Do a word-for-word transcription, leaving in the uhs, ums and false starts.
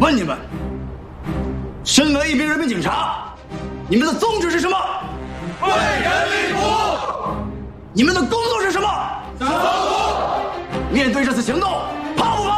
问你们，身为一名人民警察，你们的宗旨是什么？ 为人民服务。 你们的工作是什么？ 想防毒。 面对这次行动，